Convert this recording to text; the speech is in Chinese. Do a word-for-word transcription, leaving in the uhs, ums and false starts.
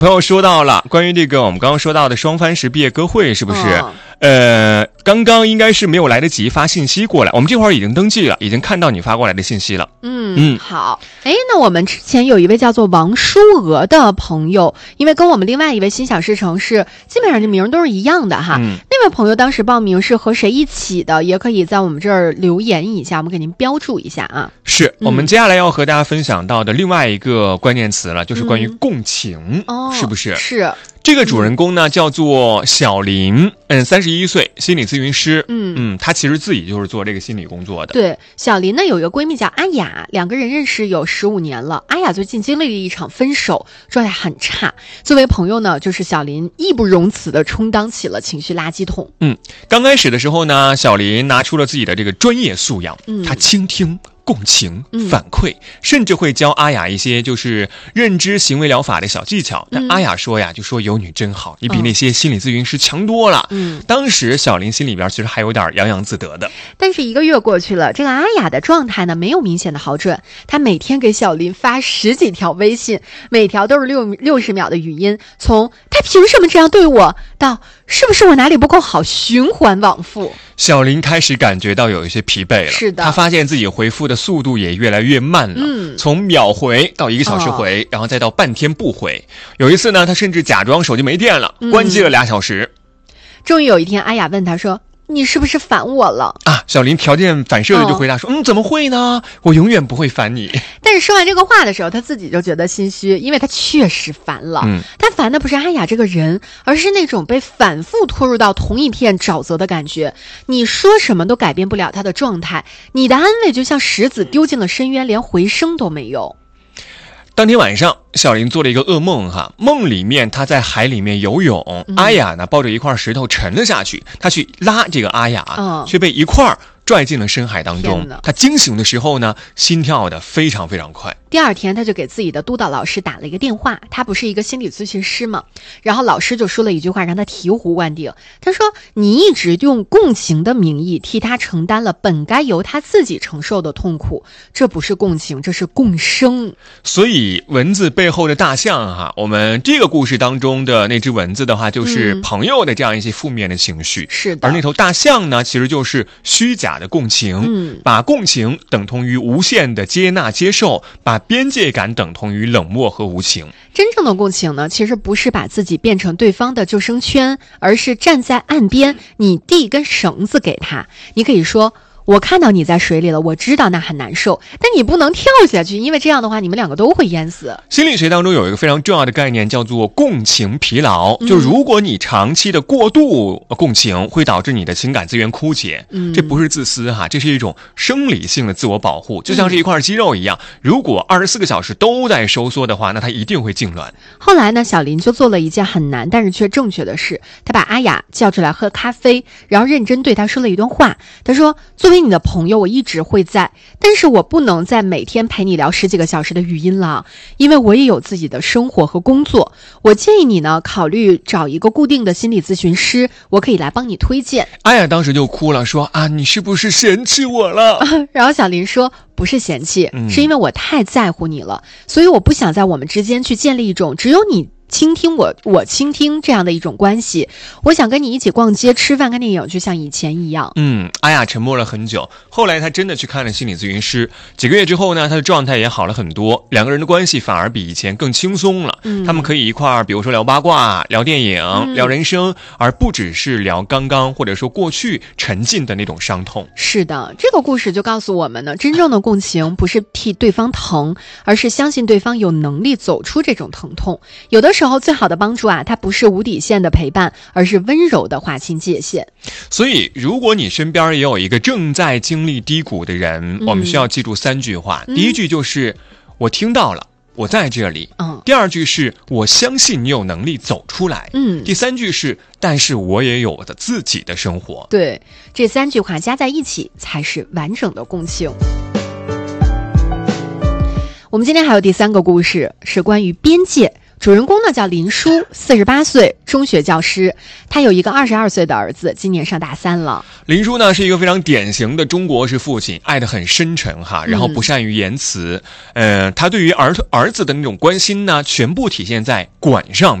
朋友说到了关于这个我们刚刚说到的双藩石毕业歌会，是不是、哦、呃，刚刚应该是没有来得及发信息过来，我们这会儿已经登记了，已经看到你发过来的信息了。 嗯嗯，好。哎，那我们之前有一位叫做王淑娥的朋友，因为跟我们另外一位心想事成是基本上这名都是一样的哈、嗯、那位朋友当时报名是和谁一起的，也可以在我们这儿留言一下，我们给您标注一下啊。 是、嗯、我们接下来要和大家分享到的另外一个关键词了，就是关于共情、嗯哦、是不是？ 是。 这个主人公呢、嗯、叫做小林，嗯，三十一岁，心理咨询师。嗯嗯，他其实自己就是做这个心理工作的。 对，小林呢有一个闺蜜叫阿雅，两个人认识有十五年了。阿雅最近经历了一场分手，状态很差。作为朋友呢，就是小林义不容辞的充当起了情绪垃圾桶。 嗯，刚开始的时候呢，小林拿出了自己的这个专业素养，嗯，他倾听。共情、反馈、嗯，甚至会教阿雅一些就是认知行为疗法的小技巧。但阿雅说呀，就说有你真好，你比那些心理咨询师强多了。嗯，当时小林心里边其实还有点洋洋自得的。 但是一个月过去了，这个阿雅的状态呢没有明显的好转。她每天给小林发十几条微信，每条都是六六十秒的语音，从他凭什么这样对我到是不是我哪里不够好，循环往复。 小林开始感觉到有一些疲惫了， 是的， 他发现自己回复的速度也越来越慢了，嗯，从秒回到一个小时回、哦，然后再到半天不回。有一次呢，他甚至假装手机没电了，嗯、关机了俩小时。 终于有一天，阿雅问他说：“你是不是烦我了？” 啊，小林条件反射的就回答说：“哦、嗯，怎么会呢？我永远不会烦你。” 但是说完这个话的时候，他自己就觉得心虚，因为他确实烦了。嗯，他烦的不是阿雅这个人，而是那种被反复拖入到同一片沼泽的感觉。你说什么都改变不了他的状态，你的安慰就像石子丢进了深渊，连回声都没有。 当天晚上，小林做了一个噩梦哈，梦里面他在海里面游泳，嗯、阿雅呢抱着一块石头沉了下去，他去拉这个阿雅，哦、却被一块拽进了深海当中。他惊醒的时候呢，心跳的非常非常快。 第二天他就给自己的督导老师打了一个电话，他不是一个心理咨询师嘛，然后老师就说了一句话让他醍醐灌顶，他说你一直用共情的名义替他承担了本该由他自己承受的痛苦，这不是共情，这是共生。 所以文字背后的大象哈，我们这个故事当中的那只蚊子的话就是朋友的这样一些负面的情绪， 是、嗯、的， 而那头大象呢其实就是虚假的共情，嗯，把共情等同于无限的接纳接受，把边界感等同于冷漠和无情。 真正的共情呢，其实不是把自己变成对方的救生圈，而是站在岸边，你递一根绳子给他，你可以说我看到你在水里了，我知道那很难受，但你不能跳下去，因为这样的话你们两个都会淹死。 心理学当中有一个非常重要的概念叫做共情疲劳，就如果你长期的过度共情会导致你的情感资源枯竭，嗯，这不是自私哈，这是一种生理性的自我保护，就像是一块肌肉一样，如果二十四个小时都在收缩的话，那它一定会痉挛。 后来呢，小林就做了一件很难但是却正确的事，他把阿雅叫出来喝咖啡，然后认真对他说了一段话，他说作为你的朋友我一直会在，但是我不能再每天陪你聊十几个小时的语音了，因为我也有自己的生活和工作。我建议你呢考虑找一个固定的心理咨询师，我可以来帮你推荐。 阿雅当时就哭了，说啊，你是不是嫌弃我了？ 然后小林说不是嫌弃，嗯，是因为我太在乎你了，所以我不想在我们之间去建立一种只有你倾听我我倾听这样的一种关系，我想跟你一起逛街吃饭看电影，就像以前一样。 嗯，阿雅沉默了很久，后来她真的去看了心理咨询师，几个月之后呢，她的状态也好了很多，两个人的关系反而比以前更轻松了，嗯，他们可以一块儿比如说聊八卦聊电影，嗯，聊人生，而不只是聊刚刚或者说过去沉浸的那种伤痛。 是的，这个故事就告诉我们呢，真正的共情不是替对方疼，而是相信对方有能力走出这种疼痛。有的时候最好的帮助啊，它不是无底线的陪伴，而是温柔的划清界限。 所以如果你身边也有一个正在经历低谷的人，嗯，我们需要记住三句话，嗯，第一句就是我听到了，我在这里，嗯，第二句是我相信你有能力走出来，嗯，第三句是但是我也有我的自己的生活。 对，这三句话加在一起才是完整的共情。我们今天还有第三个故事，是关于边界主人公呢叫林叔，四十八岁，中学教师。他有一个二十二岁的儿子，今年上大三了。 林叔呢是一个非常典型的中国式父亲，爱得很深沉哈，然后不善于言辞。嗯、呃，他对于儿儿子的那种关心呢，全部体现在管上。